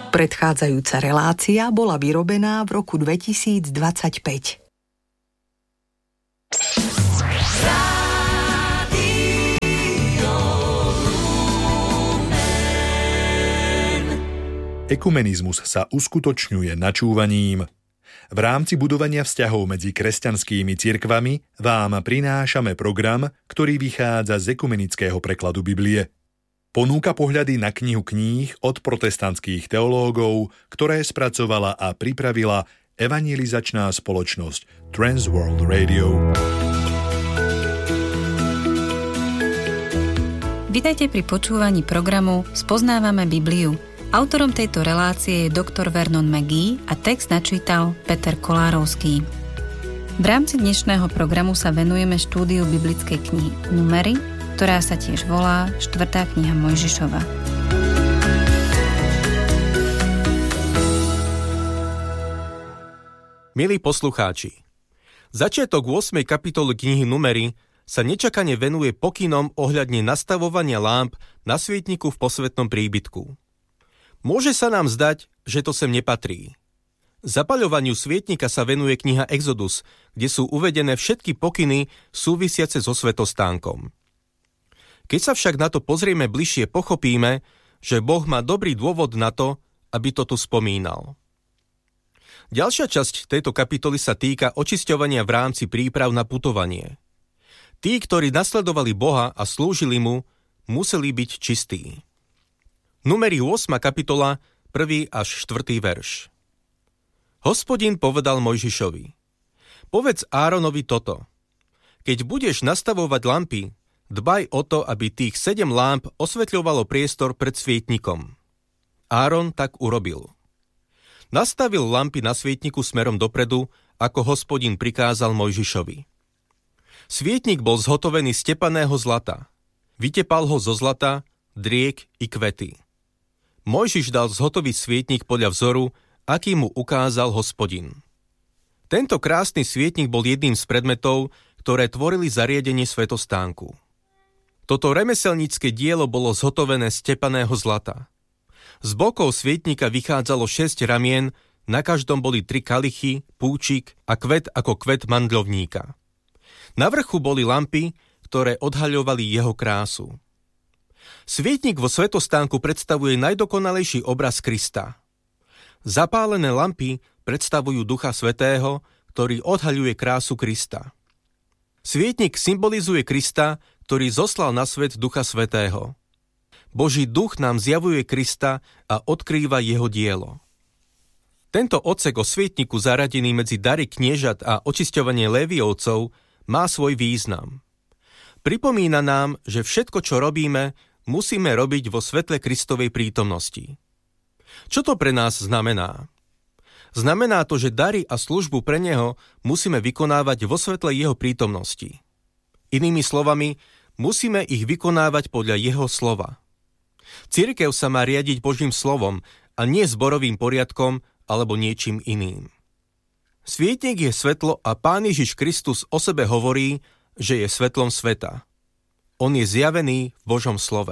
Predchádzajúca relácia bola vyrobená v roku 2025. Ekumenizmus sa uskutočňuje načúvaním. V rámci budovania vzťahov medzi kresťanskými cirkvami vám prinášame program, ktorý vychádza z ekumenického prekladu Biblie. Ponúka pohľady na knihu kníh od protestantských teológov, ktoré spracovala a pripravila evangelizačná spoločnosť Transworld Radio. Vitajte pri počúvaní programu Spoznávame Bibliu. Autorom tejto relácie je doktor Vernon McGee a text načítal Peter Kolárovský. V rámci dnešného programu sa venujeme štúdiu biblickej knihy Númery, ktorá sa tiež volá 4. kniha Mojžišova. Milí poslucháči, začiatok 8. kapitoly knihy Númery sa nečakane venuje pokynom ohľadne nastavovania lámp na svietniku v posvätnom príbytku. Môže sa nám zdať, že to sem nepatrí. Zapaľovaniu svietnika sa venuje kniha Exodus, kde sú uvedené všetky pokyny súvisiace so svätostánkom. Keď sa však na to pozrieme bližšie, pochopíme, že Boh má dobrý dôvod na to, aby to tu spomínal. Ďalšia časť tejto kapitoly sa týka očisťovania v rámci príprav na putovanie. Tí, ktorí nasledovali Boha a slúžili mu, museli byť čistí. Númery 8. kapitola, 1. až 4. verš. Hospodin povedal Mojžišovi: Povedz Áronovi toto. Keď budeš nastavovať lampy, dbaj o to, aby tých 7 lámp osvetľovalo priestor pred svietnikom. Áron tak urobil. Nastavil lampy na svietniku smerom dopredu, ako Hospodin prikázal Mojžišovi. Svietnik bol zhotovený z tepaného zlata. Vytepal ho zo zlata, driek i kvety. Mojžiš dal zhotoviť svietnik podľa vzoru, aký mu ukázal Hospodin. Tento krásny svietnik bol jedným z predmetov, ktoré tvorili zariadenie svätostánku. Toto remeselnícke dielo bolo zhotovené z tepaného zlata. Z bokov svietnika vychádzalo 6 ramien, na každom boli 3 kalichy, púčik a kvet ako kvet mandľovníka. Na vrchu boli lampy, ktoré odhaľovali jeho krásu. Svietnik vo svätostánku predstavuje najdokonalejší obraz Krista. Zapálené lampy predstavujú Ducha Svätého, ktorý odhaľuje krásu Krista. Svietnik symbolizuje Krista, ktorý zoslal na svet Ducha Svätého. Boží duch nám zjavuje Krista a odkrýva jeho dielo. Tento odsek o svietniku zaradený medzi dary kniežat a očisťovanie Léviovcov má svoj význam. Pripomína nám, že všetko, čo robíme, musíme robiť vo svetle Kristovej prítomnosti. Čo to pre nás znamená? Znamená to, že dary a službu pre neho musíme vykonávať vo svetle jeho prítomnosti. Inými slovami, musíme ich vykonávať podľa jeho slova. Cirkev sa má riadiť Božím slovom a nie zborovým poriadkom alebo niečím iným. Svietnik je svetlo a Pán Ježiš Kristus o sebe hovorí, že je svetlom sveta. On je zjavený v Božom slove.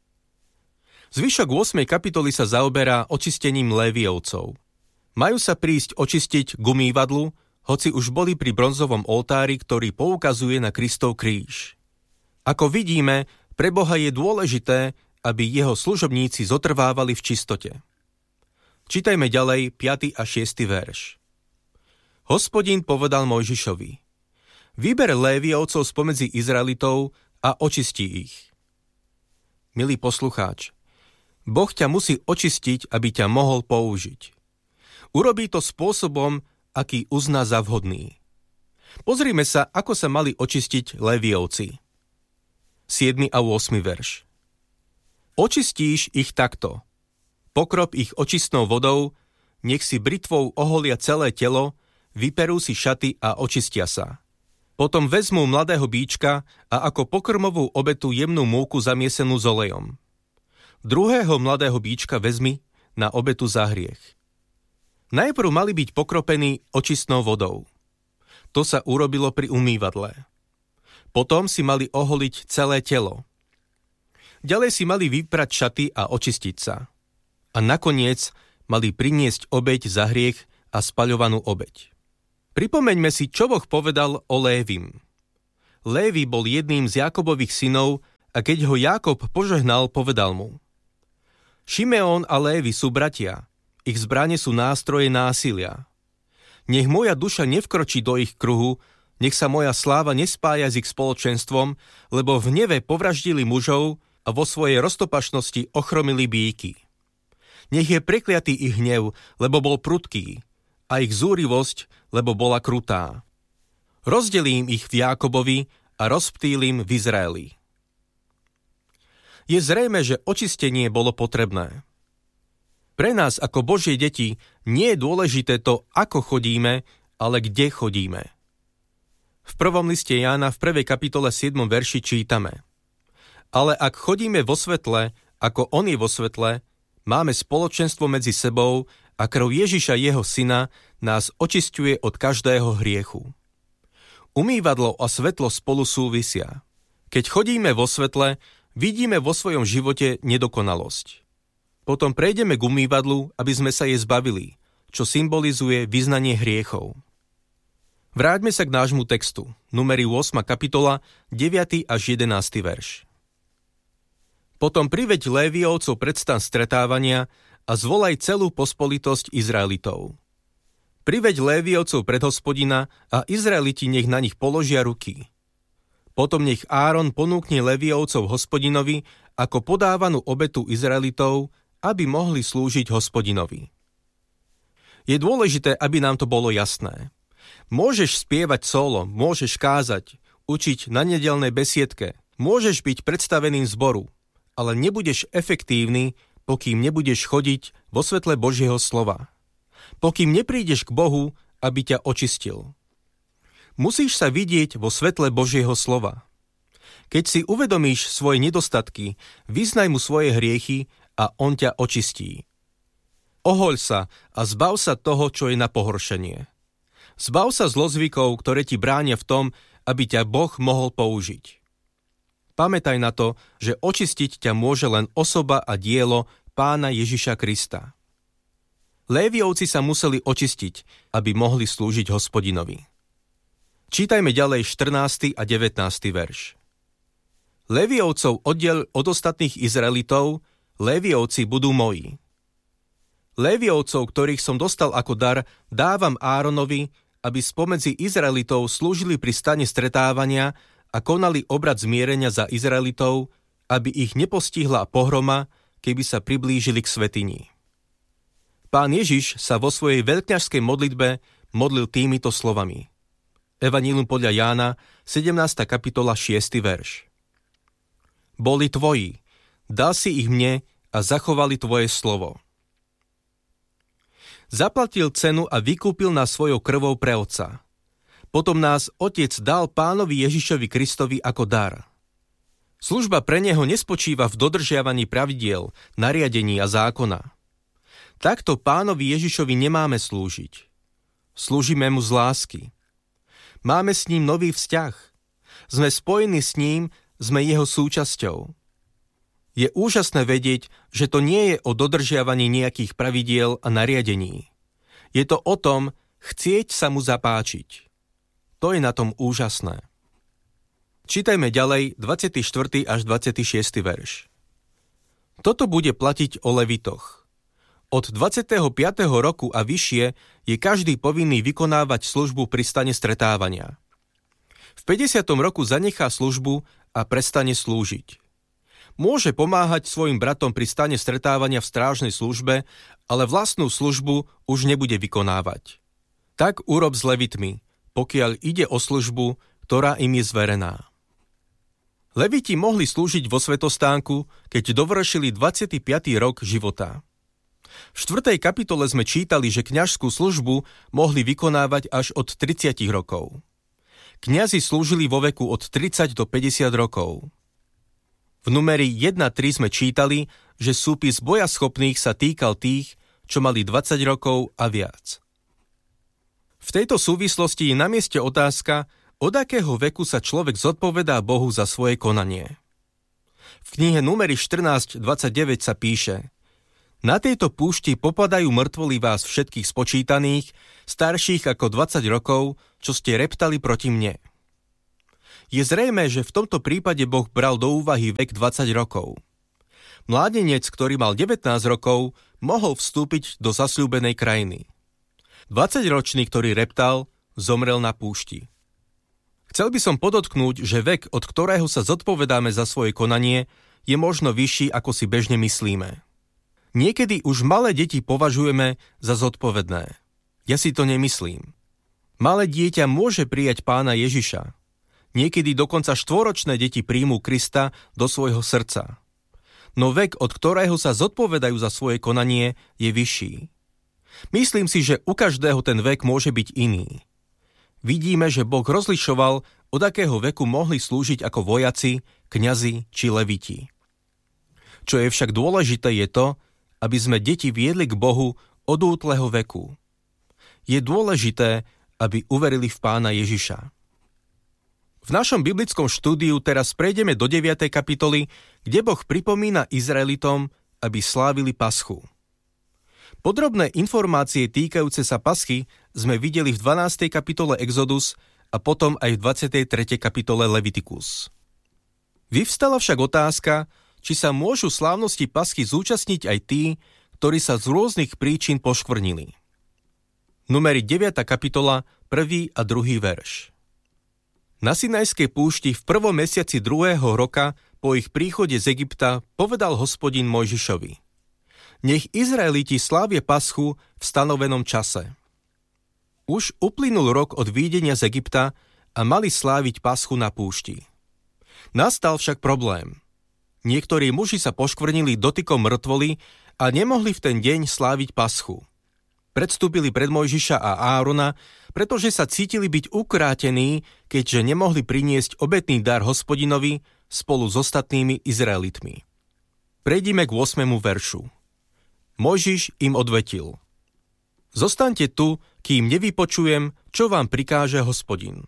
Zvyšok 8. kapitoly sa zaoberá očistením Léviovcov. Majú sa prísť očistiť k umývadlu, hoci už boli pri bronzovom oltári, ktorý poukazuje na Kristov kríž. Ako vidíme, pre Boha je dôležité, aby jeho služobníci zotrvávali v čistote. Čítajme ďalej 5. a 6. verš. Hospodin povedal Mojžišovi: Vyber Léviovcov spomedzi Izraelitov a očistí ich. Milý poslucháč, Boh ťa musí očistiť, aby ťa mohol použiť. Urobí to spôsobom, aký uzná za vhodný. Pozrime sa, ako sa mali očistiť Léviovci. 7. a 8. verš. Očistíš ich takto. Pokrop ich očistnou vodou, nech si britvou oholia celé telo, vyperú si šaty a očistia sa. Potom vezmú mladého bíčka a ako pokrmovú obetu jemnú múku zamiesenú s olejom. Druhého mladého bíčka vezmi na obetu za hriech. Najprv mali byť pokropení očistnou vodou. To sa urobilo pri umývadle. Potom si mali oholiť celé telo. Ďalej si mali vyprať šaty a očistiť sa. A nakoniec mali priniesť obeť za hriech a spaľovanú obeť. Pripomeňme si, čo Boh povedal o Lévim. Lévi bol jedným z Jákobových synov a keď ho Jákob požehnal, povedal mu: Šimeón a Lévi sú bratia, ich zbrane sú nástroje násilia. Nech moja duša nevkročí do ich kruhu, nech sa moja sláva nespája s ich spoločenstvom, lebo v hneve povraždili mužov a vo svojej roztopašnosti ochromili býky. Nech je prekliatý ich hnev, lebo bol prudký, a ich zúrivosť, lebo bola krutá. Rozdelím ich v Jákobovi a rozptýlim v Izraeli. Je zrejme, že očistenie bolo potrebné. Pre nás ako Božie deti nie je dôležité to, ako chodíme, ale kde chodíme. V prvom liste Jána v 1. kapitole 7. verši čítame: Ale ak chodíme vo svetle, ako on je vo svetle, máme spoločenstvo medzi sebou a krv Ježiša jeho syna nás očisťuje od každého hriechu. Umývadlo a svetlo spolu súvisia. Keď chodíme vo svetle, vidíme vo svojom živote nedokonalosť. Potom prejdeme k umývadlu, aby sme sa jej zbavili, čo symbolizuje vyznanie hriechov. Vráťme sa k nášmu textu, Numeri 8. kapitola, 9. až 11. verš. Potom priveď Léviovcov pred stan stretávania a zvolaj celú pospolitosť Izraelitov. Priveď Léviovcov pred Hospodina a Izraeliti nech na nich položia ruky. Potom nech Áron ponúkne Léviovcov Hospodinovi ako podávanú obetu Izraelitov, aby mohli slúžiť Hospodinovi. Je dôležité, aby nám to bolo jasné. Môžeš spievať solo, môžeš kázať, učiť na nedeľnej besiedke, môžeš byť predstaveným zboru, ale nebudeš efektívny, pokým nebudeš chodiť vo svetle Božieho slova. Pokým neprídeš k Bohu, aby ťa očistil. Musíš sa vidieť vo svetle Božieho slova. Keď si uvedomíš svoje nedostatky, vyznaj mu svoje hriechy a on ťa očistí. Ohoľ sa a zbav sa toho, čo je na pohoršenie. Zbav sa zlozvykov, ktoré ti bránia v tom, aby ťa Boh mohol použiť. Pamätaj na to, že očistiť ťa môže len osoba a dielo Pána Ježiša Krista. Léviovci sa museli očistiť, aby mohli slúžiť Hospodinovi. Čítajme ďalej 14. a 19. verš. Léviovcov oddiel od ostatných Izraelitov, Léviovci budú moji. Léviovcov, ktorých som dostal ako dar, dávam Áronovi, aby spomedzi Izraelitov slúžili pri stane stretávania a konali obrad zmierenia za Izraelitov, aby ich nepostihla pohroma, keby sa priblížili k svätyni. Pán Ježiš sa vo svojej veľkňažskej modlitbe modlil týmito slovami. Evanjelium podľa Jána, 17. kapitola, 6. verš. Boli tvoji, dal si ich mne a zachovali tvoje slovo. Zaplatil cenu a vykúpil nás svojou krvou pre Otca. Potom nás Otec dal Pánovi Ježišovi Kristovi ako dar. Služba pre neho nespočíva v dodržiavaní pravidiel, nariadení a zákona. Takto Pánovi Ježišovi nemáme slúžiť. Slúžime mu z lásky. Máme s ním nový vzťah. Sme spojení s ním, sme jeho súčasťou. Je úžasné vedieť, že to nie je o dodržiavaní nejakých pravidiel a nariadení. Je to o tom chcieť sa mu zapáčiť. To je na tom úžasné. Čítajme ďalej 24. až 26. verš. Toto bude platiť o levitoch. Od 25. roku a vyššie je každý povinný vykonávať službu pri stane stretávania. V 50. roku zanechá službu a prestane slúžiť. Môže pomáhať svojim bratom pri stane stretávania v strážnej službe, ale vlastnú službu už nebude vykonávať. Tak urob s levitmi, pokiaľ ide o službu, ktorá im je zverená. Leviti mohli slúžiť vo svätostánku, keď dovršili 25. rok života. V 4. kapitole sme čítali, že kňažskú službu mohli vykonávať až od 30 rokov. Kňazi slúžili vo veku od 30 do 50 rokov. V numeri 1.3 sme čítali, že súpis bojaschopných sa týkal tých, čo mali 20 rokov a viac. V tejto súvislosti je na mieste otázka, od akého veku sa človek zodpovedá Bohu za svoje konanie. V knihe Numeri 14.29 sa píše: Na tejto púšti popadajú mŕtvoly vás všetkých spočítaných, starších ako 20 rokov, čo ste reptali proti mne. Je zrejmé, že v tomto prípade Boh bral do úvahy vek 20 rokov. Mládenec, ktorý mal 19 rokov, mohol vstúpiť do zasľúbenej krajiny. 20-ročný, ktorý reptal, zomrel na púšti. Chcel by som podotknúť, že vek, od ktorého sa zodpovedáme za svoje konanie, je možno vyšší, ako si bežne myslíme. Niekedy už malé deti považujeme za zodpovedné. Ja si to nemyslím. Malé dieťa môže prijať Pána Ježiša. Niekedy dokonca 4-ročné deti príjmú Krista do svojho srdca. No vek, od ktorého sa zodpovedajú za svoje konanie, je vyšší. Myslím si, že u každého ten vek môže byť iný. Vidíme, že Boh rozlišoval, od akého veku mohli slúžiť ako vojaci, kňazi či leviti. Čo je však dôležité je to, aby sme deti viedli k Bohu od útleho veku. Je dôležité, aby uverili v Pána Ježiša. V našom biblickom štúdiu teraz prejdeme do 9. kapitoly, kde Boh pripomína Izraelitom, aby slávili Paschu. Podrobné informácie týkajúce sa Paschy sme videli v 12. kapitole Exodus a potom aj v 23. kapitole Levitikus. Vyvstala však otázka, či sa môžu slávnosti Paschy zúčastniť aj tí, ktorí sa z rôznych príčin poškvrnili. Numeri 9. kapitola, 1. a 2. verš. Na Sinajskej púšti v 1. mesiaci 2. roka po ich príchode z Egypta povedal Hospodin Mojžišovi: Nech Izraeliti slávia Paschu v stanovenom čase. Už uplynul rok od výjdenia z Egypta a mali sláviť Paschu na púšti. Nastal však problém. Niektorí muži sa poškvrnili dotykom mŕtvoly a nemohli v ten deň sláviť Paschu. Predstúpili pred Mojžiša a Árona, pretože sa cítili byť ukrátení, keďže nemohli priniesť obetný dar Hospodinovi spolu s ostatnými Izraelitmi. Prejdime k 8. veršu. Mojžiš im odvetil: Zostaňte tu, kým nevypočujem, čo vám prikáže Hospodin.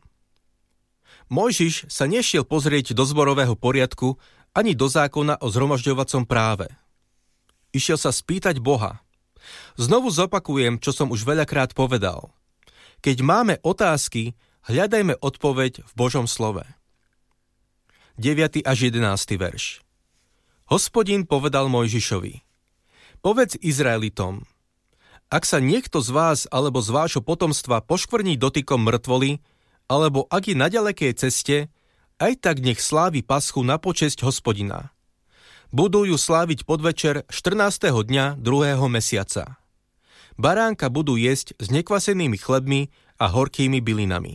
Mojžiš sa nešiel pozrieť do zborového poriadku ani do zákona o zhromažďovacom práve. Išiel sa spýtať Boha. Znovu zopakujem, čo som už veľakrát povedal. Keď máme otázky, hľadajme odpoveď v Božom slove. 9. až 11. verš. Hospodin povedal Mojžišovi: Povedz Izraelitom: Ak sa niekto z vás alebo z vášho potomstva poškvrní dotykom mŕtvoly, alebo ak je na ďalekej ceste, aj tak nech slávi Paschu na počesť Hospodina. Budú ju sláviť podvečer 14. dňa 2. mesiaca. Baránka budú jesť s nekvasenými chlebmi a horkými bylinami.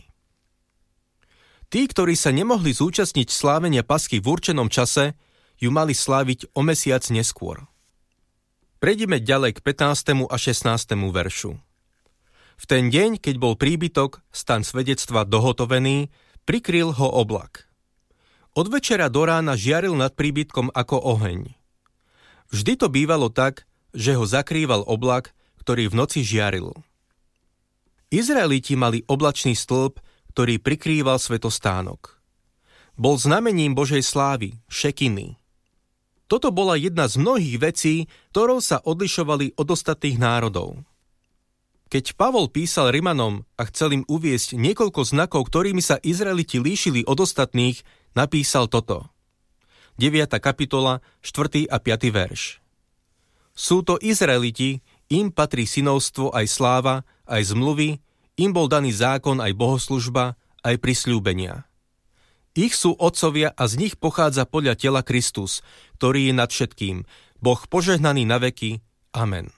Tí, ktorí sa nemohli zúčastniť slávenia Paschy v určenom čase, ju mali sláviť o mesiac neskôr. Prejdime ďalej k 15. a 16. veršu. V ten deň, keď bol príbytok, stan svedectva dohotovený, prikryl ho oblak. Od večera do rána žiaril nad príbytkom ako oheň. Vždy to bývalo tak, že ho zakrýval oblak, ktorý v noci žiaril. Izraeliti mali oblačný stĺp, ktorý prikrýval svätostánok. Bol znamením Božej slávy, šekiny. Toto bola jedna z mnohých vecí, ktorou sa odlišovali od ostatných národov. Keď Pavol písal Rimanom a chcel im uviesť niekoľko znakov, ktorými sa Izraeliti líšili od ostatných, napísal toto. 9. kapitola, 4. a 5. verš. Sú to Izraeliti, im patrí synovstvo aj sláva, aj zmluvy, im bol daný zákon aj bohoslužba, aj prisľúbenia. Ich sú otcovia a z nich pochádza podľa tela Kristus, ktorý je nad všetkým, Boh požehnaný na veky. Amen.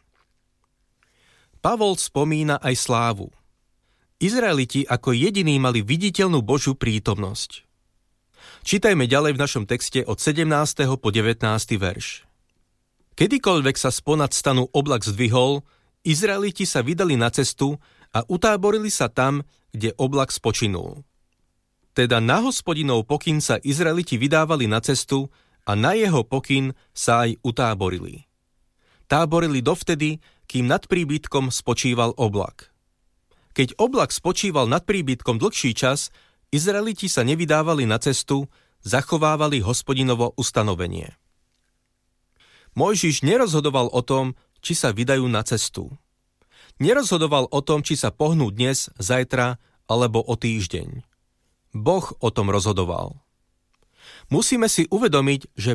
Pavol spomína aj slávu. Izraeliti ako jediní mali viditeľnú Božiu prítomnosť. Čítajme ďalej v našom texte od 17. po 19. verš. Kedykoľvek sa sponad stanu oblak zdvihol, Izraeliti sa vydali na cestu a utáborili sa tam, kde oblak spočinul. Teda na Hospodinov pokyn sa Izraeliti vydávali na cestu a na jeho pokyn sa aj utáborili. Táborili dovtedy, kým nad príbytkom spočíval oblak. Keď oblak spočíval nad príbytkom dlhší čas, Izraeliti sa nevydávali na cestu, zachovávali Hospodinovo ustanovenie. Mojžiš nerozhodoval o tom, či sa vydajú na cestu. Nerozhodoval o tom, či sa pohnú dnes, zajtra alebo o týždeň. Boh o tom rozhodoval. Musíme si uvedomiť, že